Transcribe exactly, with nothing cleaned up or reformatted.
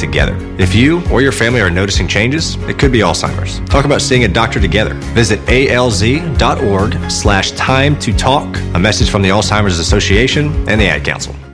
together. If you or your family are noticing changes, it could be Alzheimer's. Talk about seeing a doctor together. Visit alz.org slash time to talk. A message from the Alzheimer's Association and the Ad Council.